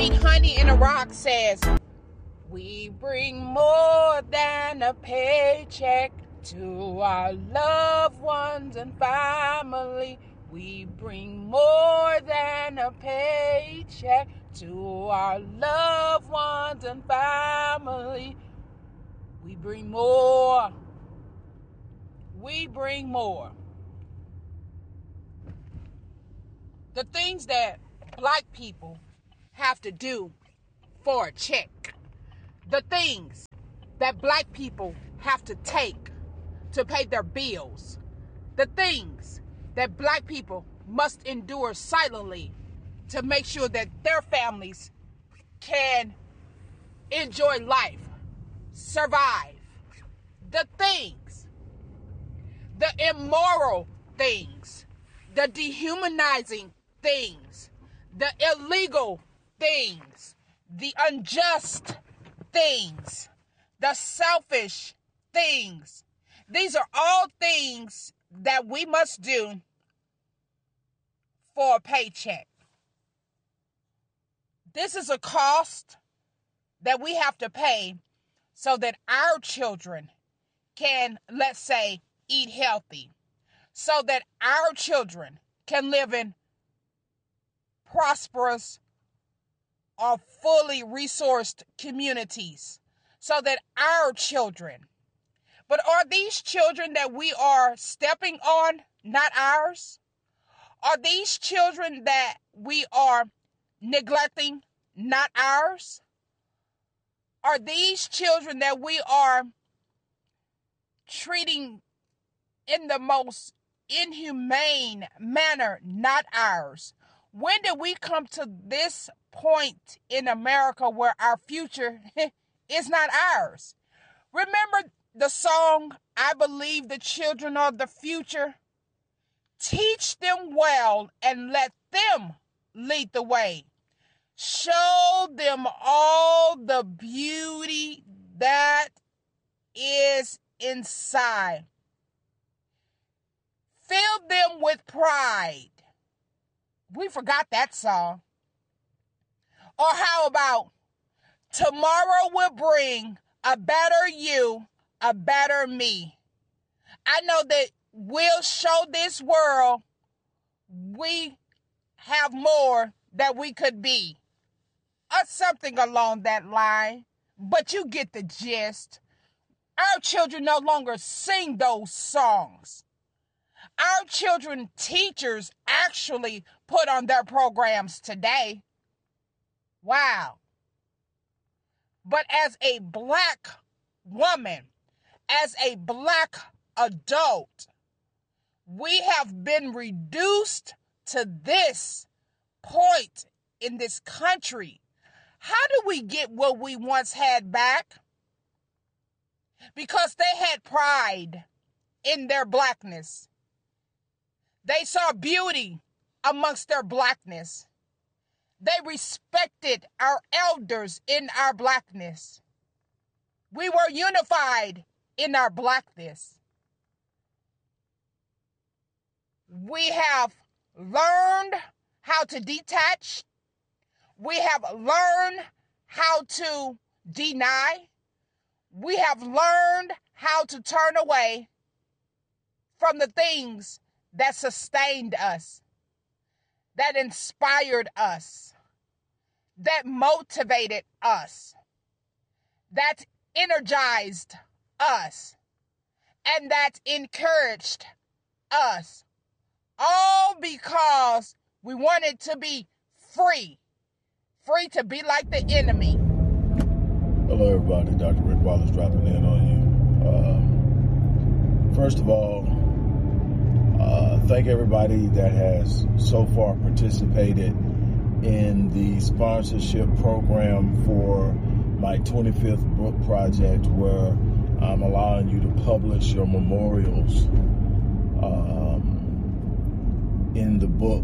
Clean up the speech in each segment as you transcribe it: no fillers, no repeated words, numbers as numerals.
Sweet Honey in a Rock says, we bring more than a paycheck to our loved ones and family. We bring more than a paycheck to our loved ones and family. We bring more. We bring more. The things that black people have to do for a check. The things that black people have to take to pay their bills. The things that black people must endure silently to make sure that their families can enjoy life, survive. The things, the immoral things, the dehumanizing things, the illegal things, the unjust things, the selfish things. These are all things that we must do for a paycheck. This is a cost that we have to pay so that our children can, let's say, eat healthy, so that our children can live in prosperous or fully resourced communities, so that our children, but are these children that we are stepping on not ours? Are these children that we are neglecting not ours? Are these children that we are treating in the most inhumane manner not ours? When did we come to this point in America where our future is not ours? Remember the song, I Believe the Children Are the Future? Teach them well and let them lead the way. Show them all the beauty that is inside. Fill them with pride. We forgot that song. Or how about, tomorrow will bring a better you, a better me. I know that we'll show this world we have more that we could be. Or something along that line. But you get the gist. Our children no longer sing those songs. Our children teachers actually put on their programs today. Wow. But as a black woman, as a black adult, we have been reduced to this point in this country. How do we get what we once had back? Because they had pride in their blackness. They saw beauty amongst their blackness. They respected our elders in our blackness. We were unified in our blackness. We have learned how to detach. We have learned how to deny. We have learned how to turn away from the things that sustained us, that inspired us, that motivated us, that energized us, and that encouraged us. All because we wanted to be free. Free to be like the enemy. Hello everybody, Dr. Rick Wallace dropping in on you. First of all, thank everybody that has so far participated in the sponsorship program for my 25th book project, where I'm allowing you to publish your memorials in the book.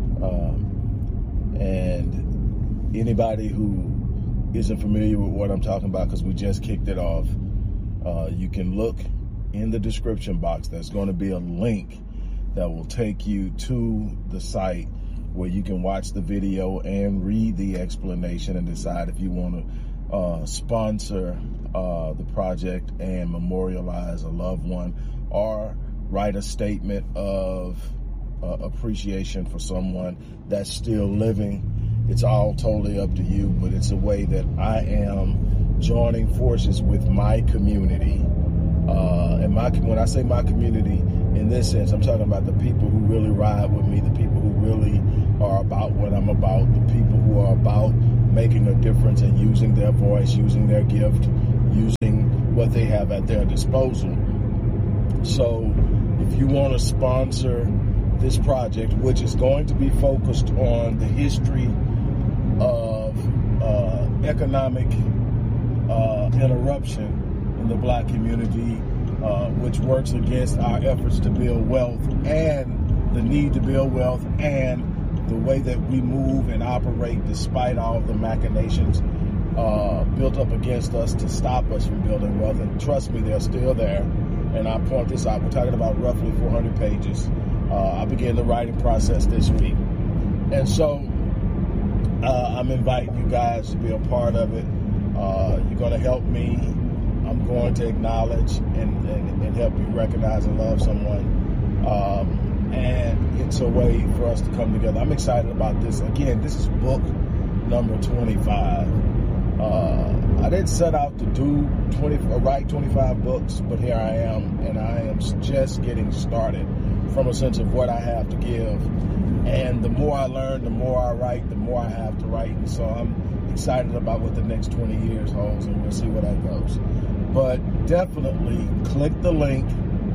And anybody who isn't familiar with what I'm talking about, because we just kicked it off, you can look in the description box. There's going to be a link that will take you to the site where you can watch the video and read the explanation and decide if you want to sponsor the project and memorialize a loved one, or write a statement of appreciation for someone that's still living. It's all totally up to you, but it's a way that I am joining forces with my community. And when I say my community, in this sense, I'm talking about the people who really ride with me, the people who really are about what I'm about, the people who are about making a difference and using their voice, using their gift, using what they have at their disposal. So if you want to sponsor this project, which is going to be focused on the history of economic interruption in the Black community, which works against our efforts to build wealth and the need to build wealth and the way that we move and operate despite all of the machinations built up against us to stop us from building wealth. And trust me, they're still there. And I point this out. We're talking about roughly 400 pages. I began the writing process this week. And so I'm inviting you guys to be a part of it. You're going to help me. I'm going to acknowledge and help you recognize and love someone. And it's a way for us to come together. I'm excited about this. Again, this is book number 25. I didn't set out to write 25 books, but here I am, and I am just getting started from a sense of what I have to give. And the more I learn, the more I write, the more I have to write. And so I'm excited about what the next 20 years holds, and we'll see where that goes. But definitely click the link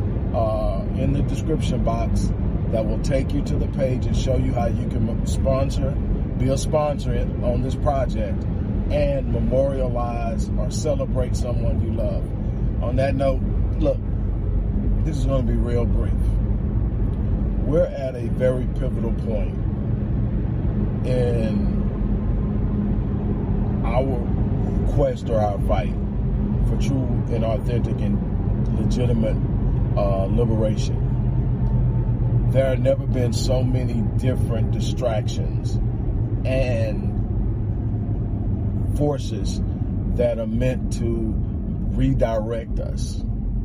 in the description box that will take you to the page and show you how you can be a sponsor on this project and memorialize or celebrate someone you love. On that note, look, this is going to be real brief. We're at a very pivotal point in our quest or our fight for true and authentic and legitimate liberation. There have never been so many different distractions and forces that are meant to redirect us.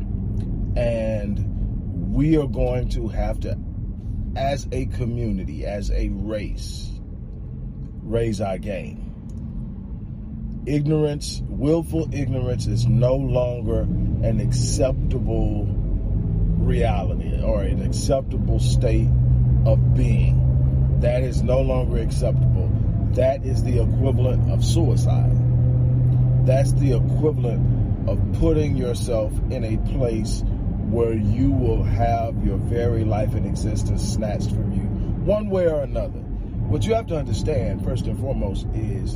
And we are going to have to, as a community, as a race, raise our game. Ignorance, willful ignorance, is no longer an acceptable reality or an acceptable state of being. That is no longer acceptable. That is the equivalent of suicide. That's the equivalent of putting yourself in a place where you will have your very life and existence snatched from you, one way or another. What you have to understand, first and foremost, is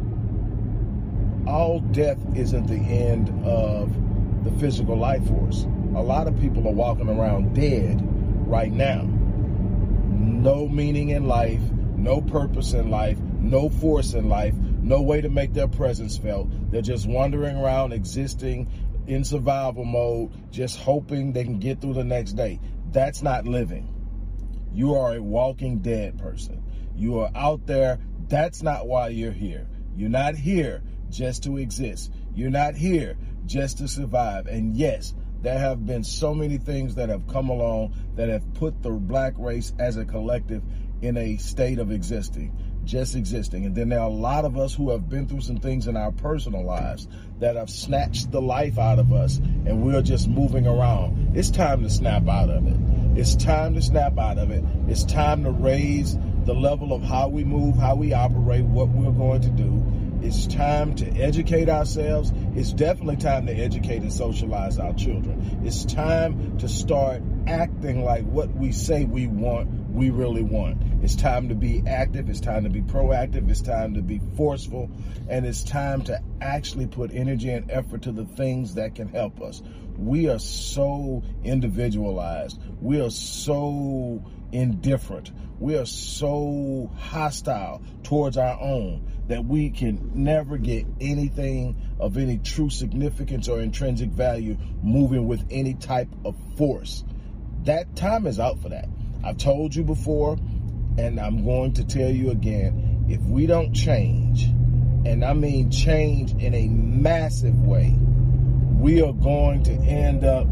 all death isn't the end of the physical life force. A lot of people are walking around dead right now. No meaning in life, no purpose in life, no force in life, no way to make their presence felt. They're just wandering around, existing in survival mode, just hoping they can get through the next day. That's not living. You are a walking dead person. You are out there. That's not why you're here. You're not here just to exist. You're not here just to survive. And yes, there have been so many things that have come along that have put the Black race as a collective in a state of existing, just existing. And then there are a lot of us who have been through some things in our personal lives that have snatched the life out of us, and we're just moving around. It's time to snap out of it. It's time to snap out of it. It's time to raise the level of how we move, how we operate, what we're going to do. It's time to educate ourselves. It's definitely time to educate and socialize our children. It's time to start acting like what we say we want, we really want. It's time to be active. It's time to be proactive. It's time to be forceful. And it's time to actually put energy and effort to the things that can help us. We are so individualized. We are so indifferent. We are so hostile towards our own that we can never get anything of any true significance or intrinsic value moving with any type of force. That time is out for that. I've told you before, And I'm going to tell you again, if we don't change, and I mean change in a massive way, we are going to end up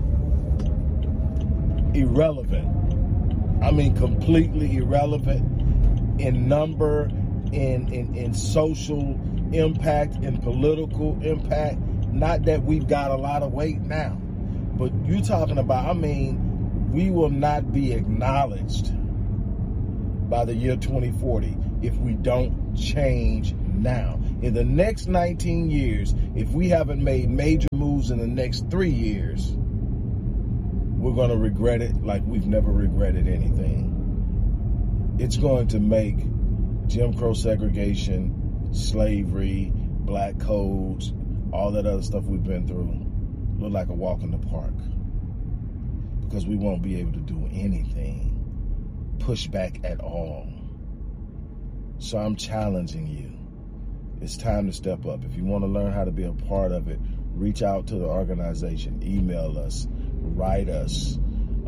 irrelevant. I mean completely irrelevant in number, in social impact, in political impact. Not that we've got a lot of weight now, but you're talking about, I mean, we will not be acknowledged by the year 2040 if we don't change now. In the next 19 years, if we haven't made major moves in the next 3 years, we're going to regret it like we've never regretted anything. It's going to make Jim Crow segregation, slavery, black codes, all that other stuff we've been through look like a walk in the park, because we won't be able to do anything, push back at all. So I'm challenging you. It's time to step up. If you want to learn how to be a part of it, reach out to the organization, email us, write us,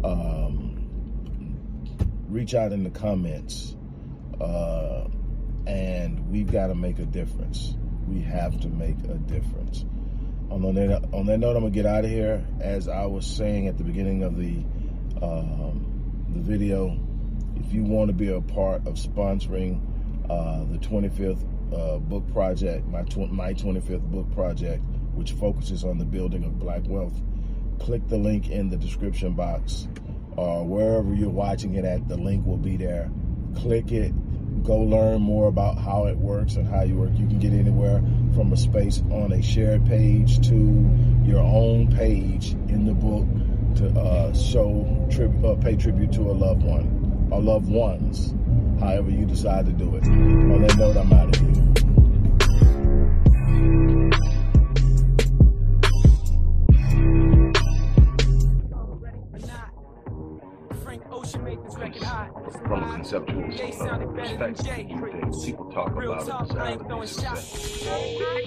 reach out in the comments, and we've got to make a difference. We have to make a difference. On that note, I'm gonna get out of here. As I was saying at the beginning of the video, if you want to be a part of sponsoring the 25th book project, my 25th book project, which focuses on the building of black wealth, click the link in the description box, or wherever you're watching it at, the link will be there. Click it, go learn more about how it works and how you work. You can get anywhere from a space on a shared page to your own page in the book to pay tribute to a loved one or loved ones, however you decide to do it. On that note, I'm out of here. From a conceptual perspective, people talk about it as